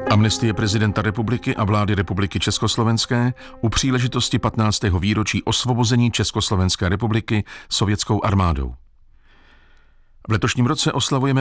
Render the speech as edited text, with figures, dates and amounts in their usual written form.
Amnestie prezidenta republiky a vlády Republiky Československé u příležitosti 15. výročí osvobození Československé republiky sovětskou armádou. V letošním roce oslavujeme